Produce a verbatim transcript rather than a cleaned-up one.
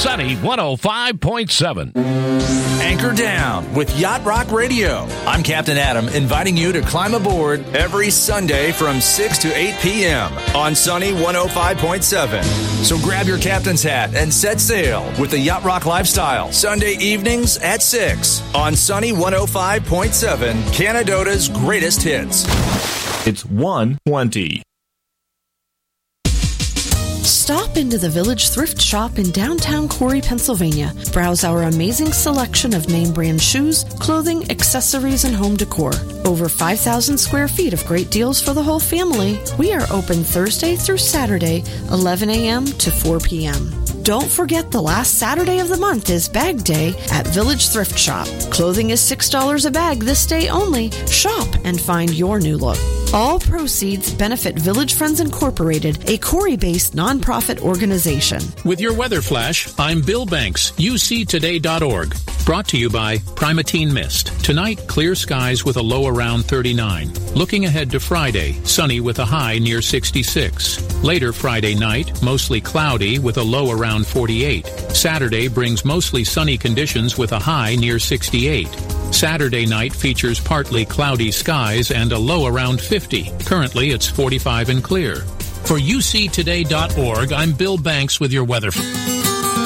Sunny one oh five point seven. Anchor Down with Yacht Rock Radio. I'm Captain Adam, inviting you to climb aboard every Sunday from six to eight p.m. on Sunny one oh five point seven. So grab your captain's hat and set sail with the Yacht Rock Lifestyle, Sunday evenings at six on Sunny one oh five point seven, Canadota's greatest hits. It's one twenty. Stop into the Village Thrift Shop in downtown Corey, Pennsylvania. Browse our amazing selection of name brand shoes, clothing, accessories, and home decor. Over five thousand square feet of great deals for the whole family. We are open Thursday through Saturday, eleven a.m. to four p.m. Don't forget the last Saturday of the month is Bag Day at Village Thrift Shop. Clothing is six dollars a bag this day only. Shop and find your new look. All proceeds benefit Village Friends Incorporated, a Corey-based nonprofit organization. With your weather flash, I'm Bill Banks, U C today dot org. Brought to you by Primatene Mist. Tonight, clear skies with a low around thirty-nine. Looking ahead to Friday, sunny with a high near sixty-six. Later Friday night, mostly cloudy with a low around forty-eight. Saturday brings mostly sunny conditions with a high near sixty-eight. Saturday night features partly cloudy skies and a low around fifty. Currently, it's forty-five and clear. For U C today dot org, I'm Bill Banks with your weather.